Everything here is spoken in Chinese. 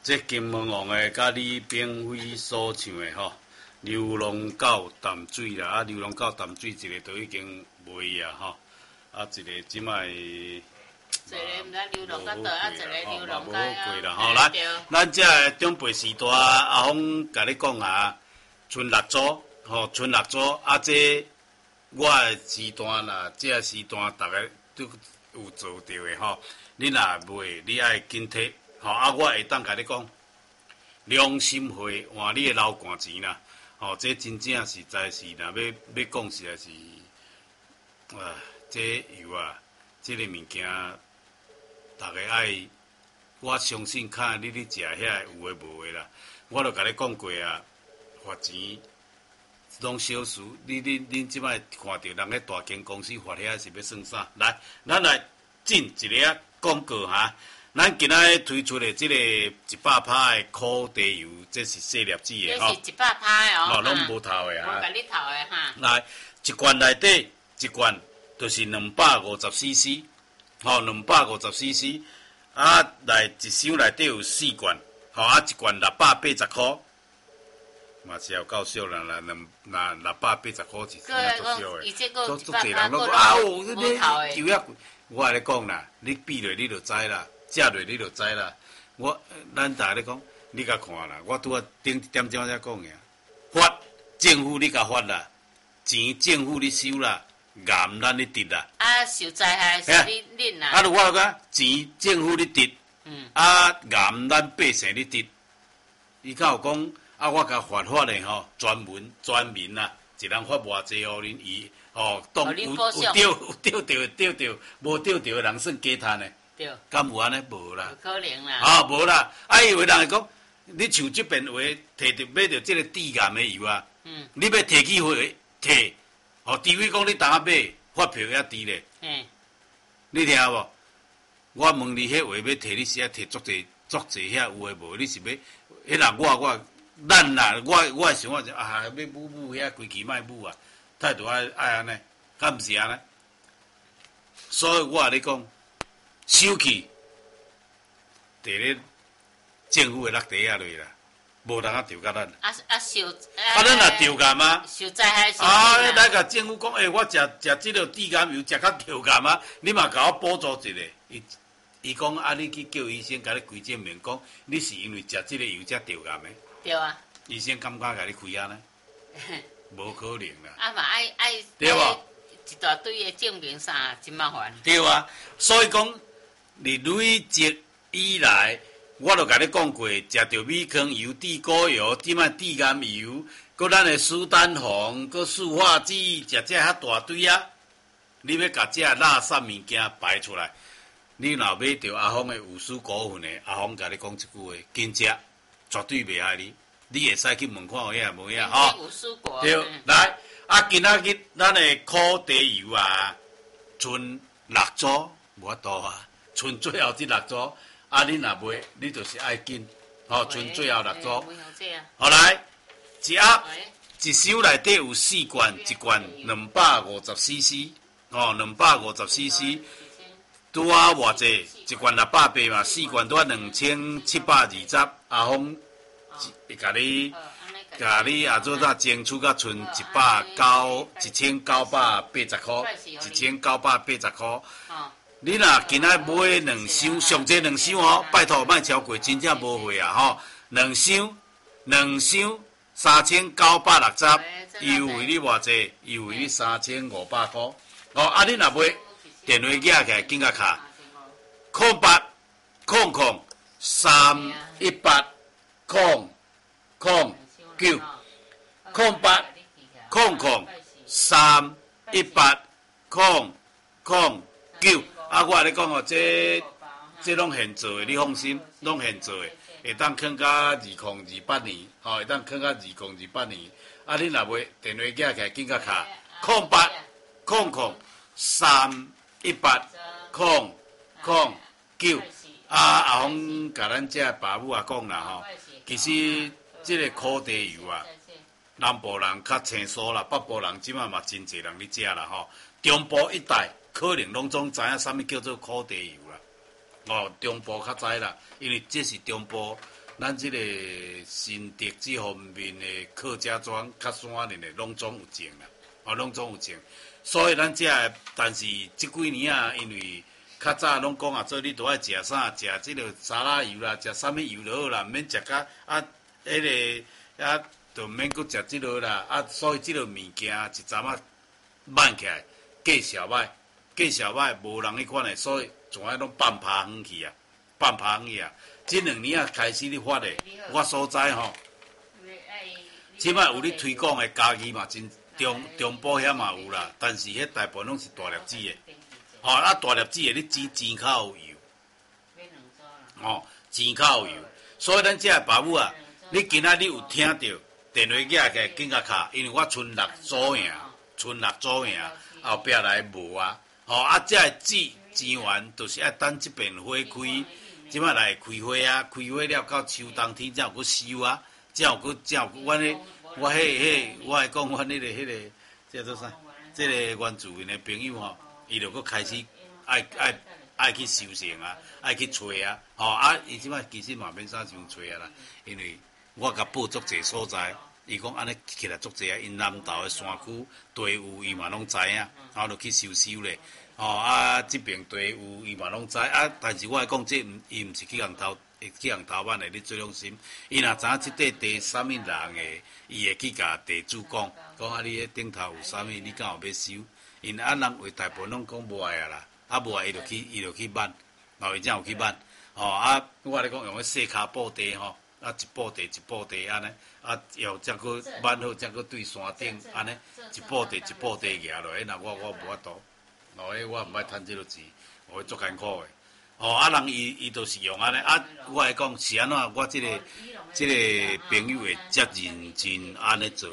这金门王的甲李炳辉所唱的吼，流浪到淡水啦，啊，流浪到淡水一个都已经卖啊吼，啊，一个即摆。一个毋知流浪到倒，啊，一个流浪到啦吼，来，咱这中辈时代阿峰甲你讲啊，春六组吼，春六组啊，这我的时段啦，这时段大家都有做到的吼，你若卖，你爱紧摕。吼啊！我会当甲你讲，良心话换你的老汗钱啦。吼，这真正实在是，若要讲实在是，这油啊，这个物件，大家爱，我相信看你食遐有诶无诶啦。我著甲你讲过啊，罚钱拢小事。恁即摆看到人咧大间公司罚遐是要算啥？来，咱来进一个广告哈。咱今仔推出的这个100趴的烤地油，这是细粒子的吼。 这是100趴的哦。 拢无头的哈。 无甲你头的哈。 来，一罐内底一罐就是250cc， 吼250cc， 啊，来一箱内底有4罐，吼啊一罐680块，嘛是要够俗啦，那680块是真足俗的。足侪人拢讲啊，你油也贵，我来讲啦，你比落你就知啦。食落你就知啦，咱大家咧讲，你甲看啦，我拄啊顶一点钟才讲嘅，发政府你甲发啦，钱政府你收啦，盐咱你得啦。 啊，受灾害是恁啦。 啊，如我讲钱政府你得，啊盐咱百姓你得，伊敢有讲啊，我甲发咧吼，专门啦，一人发偌济互恁伊，吼，当有钓着，无钓着人算假趁的。敢有安尼无啦？ 可能啦。 啊，无啦！啊，有诶人会讲，你像即边话，摕着买着即个低盐诶油啊，你要摕去摕，哦，除非讲你当下买，发票也低咧。你听无？我问你，迄话要摕你是爱摕足济遐有诶无？你是要？迄人咱啦，我会想啊，要补遐规期卖补啊，态度爱安尼，敢毋是安尼？所以我咧讲。收去，伫咧政府诶落地下落啦，无人调甲咱。咱若调甲吗？ 受灾害是。 来甲政府讲，我食即个低盐油，食较调甲吗？你嘛甲我补助一个。伊讲啊，你去叫医生甲你开证明，讲你是因为食即个油才调盐诶。 对啊。 医生敢甲你开啊呢？无可能啦。 啊嘛爱对无？ 一大堆诶证明啥，真麻烦。 对啊，所以讲。你累积以来，我就甲你讲过，食着米糠油、地沟油、即卖地盐油，搁咱的苏丹红、搁塑化剂，食遮遐大堆啊！你要甲遮垃圾物件排出来，你若买着阿峰的有输股份的，阿峰甲你讲一句话，紧食，绝对袂害你。你会使去问看有影无影吼？对，来啊！今仔日咱的烤地油啊，剩6组，无法度啊！剩最后这6组，啊！你若买，你就是爱紧，吼，剩最后6组。好来，一箱内底有4罐，一罐250cc， 吼，250cc， 拄啊偌济？一罐680嘛，4罐拄啊2720，阿峰甲你啊做啥争取甲剩1980块，1980块。你若今仔买2箱，上济2箱哦，拜托莫超过，真正无货啊吼！2箱3960，优惠你偌济？优惠你3500块。哦，啊，你若买电话寄起来，紧甲卡0800-009，0800-318-009。啊，我咧讲哦，这拢现做诶，你放心，拢现做诶，会当放到2028年，吼，会当放到2028年。啊，你若买电话寄起来，紧甲卡0800-318-009。阿峰甲咱这爸母啊讲啦吼，其实这个烤地油啊，南部人较清楚啦，北部人即马嘛真侪人咧食啦吼，中部一带。可能拢总知影啥物叫做烤地油啦，哦，中部较知啦，因为这是中部咱即个新竹这方面的客家庄较山林的，拢总有种啦，拢总有种。所以咱遮，但是即几年啊，因为较早拢讲啊，做你都爱食啥，食即个沙拉油啦，食啥物油就好啦，免食甲迄个就免搁食即落啦。所以即落物件一阵仔慢起来，价小歹，无人迄款的，所以全爱拢放拍远去啊，即2年啊开始你发的，我所在吼，即摆有咧推广的家己嘛，真中部遐嘛有啦，但是迄大部分拢是大粒子的，大粒子的你钱较有油，钱较有油，所以咱遮爸母啊，你今仔日有听到电话举起来紧甲敲，因为我剩6组赢，后壁来无啊，遮的钱源就是爱等即边花开。即摆来开花啊，开花了到秋冬天才有搁收啊，才有搁我会讲阮迄个叫做啥？即个原住民的朋友吼，伊就搁开始爱去收成啊，爱去找啊，伊即摆其实嘛免啥想找啊啦，因为我甲报足济所在，伊讲安尼起来足济啊，因南投的山区地有伊嘛拢知影，就去收咧。即边地有伊嘛拢知但是我讲伊毋是去人头版的，你做用心。伊若知影即块地啥物人的，伊会去甲地主讲你迄顶头有啥物，你敢有要收？因人话大部分拢讲无爱啦，无爱伊就去办，伊才有去办。我咧讲用迄细骹布地吼，一布地安尼，后则搁办好，则搁对山顶安尼，一布地举落，那我无法度。我毋爱趁即落钱，足艰苦的。人伊就是用安尼我来讲是安怎，我即个朋友会遮认真安尼做。